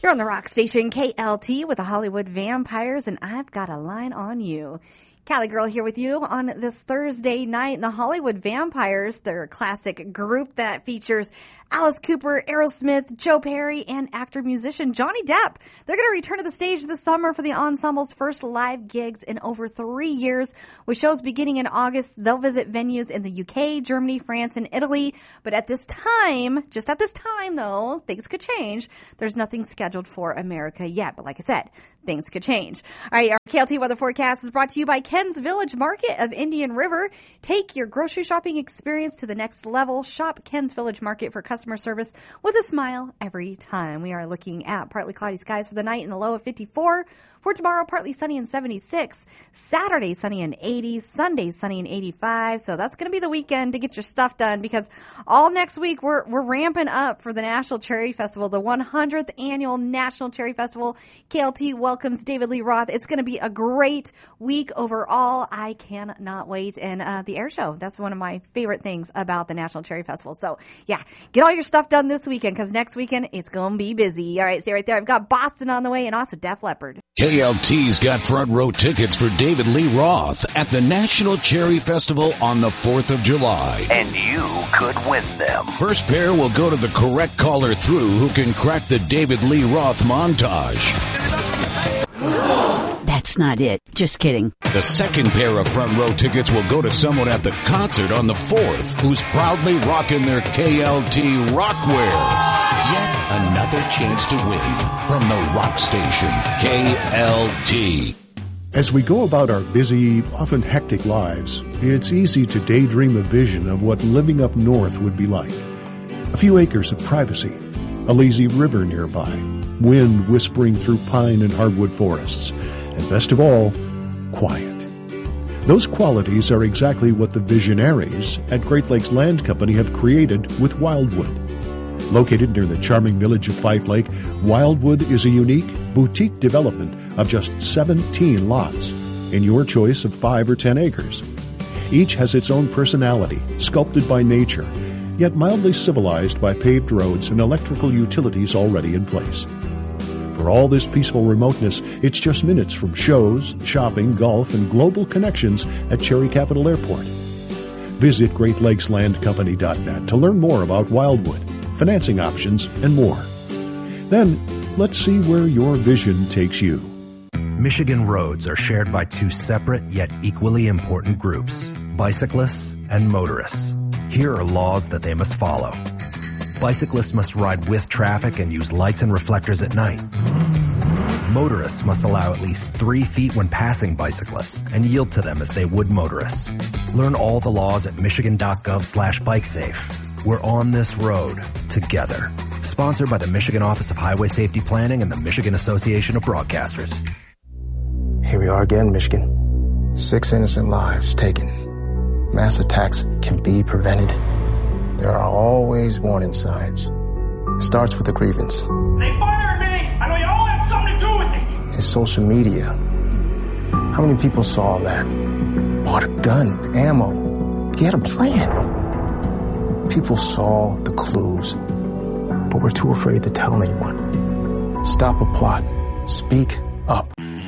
You're on the rock station KLT with the Hollywood Vampires, and I've got a line on you. Callie Girl here with you on this Thursday night. The Hollywood Vampires, their classic group that features Alice Cooper, Aerosmith, Joe Perry, and actor-musician Johnny Depp. They're going to return to the stage this summer for the ensemble's first live gigs in over 3 years. With shows beginning in August, they'll visit venues in the UK, Germany, France, and Italy. But at this time, just at this time, though, things could change. There's nothing scheduled for America yet. But like I said, things could change. All right, our KLT weather forecast is brought to you by Ken's Village Market of Indian River. Take your grocery shopping experience to the next level. Shop Ken's Village Market for customer service with a smile every time. We are looking at partly cloudy skies for the night and a low of 54. For tomorrow, partly sunny and 76. Saturday, sunny and 80. Sunday, sunny and 85. So that's going to be the weekend to get your stuff done, because all next week we're ramping up for the National Cherry Festival, the 100th annual National Cherry Festival. KLT welcomes David Lee Roth. It's going to be a great week overall. I cannot wait. And the air show, that's one of my favorite things about the National Cherry Festival. So yeah, get all your stuff done this weekend, because next weekend it's going to be busy. All right, stay right there. I've got Boston on the way and also Def Leppard. KLT's got front row tickets for David Lee Roth at the National Cherry Festival on the 4th of July. And you could win them. First pair will go to the correct caller through who can crack the David Lee Roth montage. That's not it. Just kidding. The second pair of front row tickets will go to someone at the concert on the 4th who's proudly rocking their KLT rockwear. Yet another chance to win from the rock station, KLT. As we go about our busy, often hectic lives, it's easy to daydream a vision of what living up north would be like. A few acres of privacy, a lazy river nearby, wind whispering through pine and hardwood forests, and best of all, quiet. Those qualities are exactly what the visionaries at Great Lakes Land Company have created with Wildwood. Located near the charming village of Fife Lake, Wildwood is a unique, boutique development of just 17 lots in your choice of 5 or 10 acres. Each has its own personality, sculpted by nature, yet mildly civilized by paved roads and electrical utilities already in place. For all this peaceful remoteness, it's just minutes from shows, shopping, golf, and global connections at Cherry Capital Airport. Visit GreatLakesLandCompany.net to learn more about Wildwood, financing options, and more. Then, let's see where your vision takes you. Michigan roads are shared by two separate yet equally important groups, bicyclists and motorists. Here are laws that they must follow. Bicyclists must ride with traffic and use lights and reflectors at night. Motorists must allow at least 3 feet when passing bicyclists and yield to them as they would motorists. Learn all the laws at michigan.gov/bikesafe. We're on this road together. Sponsored by the Michigan Office of Highway Safety Planning and the Michigan Association of Broadcasters. Here we are again, Michigan. 6 innocent lives taken. Mass attacks can be prevented. There are always warning signs. It starts with a grievance. They fired me! I know you all have something to do with it! It's social media. How many people saw that? Bought a gun, ammo. He had a plan. People saw the clues, but were too afraid to tell anyone. Stop a plot. Speak up.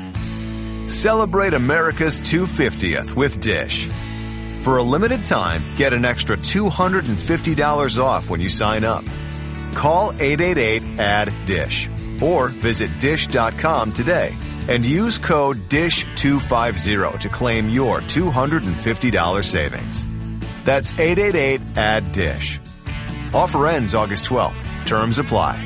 Celebrate America's 250th with Dish. For a limited time, get an extra $250 off when you sign up. Call 888-ADD-DISH or visit dish.com today and use code DISH250 to claim your $250 savings. That's 888-ADD-DISH. Offer ends August 12th. Terms apply.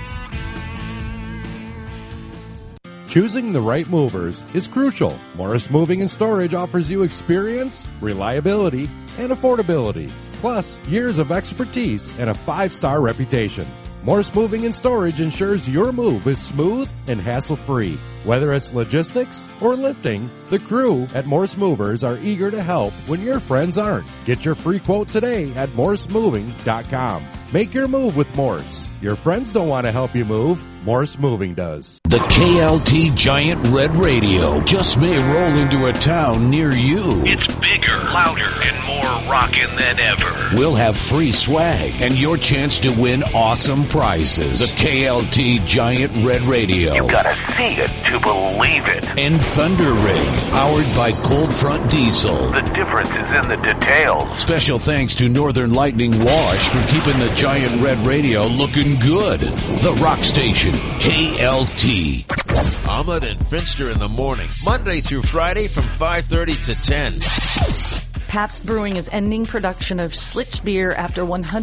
Choosing the right movers is crucial. Morris Moving and Storage offers you experience, reliability, and affordability, plus years of expertise and a 5-star reputation. Morris Moving and Storage ensures your move is smooth and hassle-free. Whether it's logistics or lifting, the crew at Morris Movers are eager to help when your friends aren't. Get your free quote today at morrismoving.com. Make your move with Morris. Your friends don't want to help you move. Morris Moving does. The KLT Giant Red Radio just may roll into a town near you. It's bigger, louder, and more rockin' than ever. We'll have free swag and your chance to win awesome prizes. The KLT Giant Red Radio. You gotta see it to believe it. And Thunder Rig, powered by Cold Front Diesel. The difference is in the details. Special thanks to Northern Lightning Wash for keeping the Giant Red Radio looking good. The Rock Station, KLT. Ahmed and Finster in the morning, Monday through Friday from 5:30 to 10. Pabst Brewing is ending production of Schlitz beer after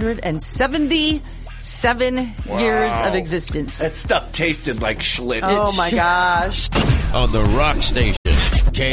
177 years of existence. That stuff tasted like Schlitz. Oh my gosh. On the Rock Station.